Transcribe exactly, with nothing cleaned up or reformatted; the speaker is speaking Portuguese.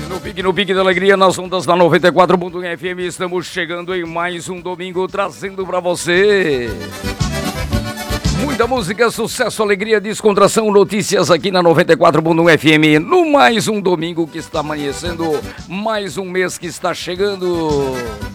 No pique, no pique da alegria, nas ondas da noventa e quatro ponto um F M, estamos chegando em mais um domingo, trazendo pra você muita música, sucesso, alegria, descontração, notícias aqui na noventa e quatro ponto um F M, no mais um domingo que está amanhecendo, mais um mês que está chegando.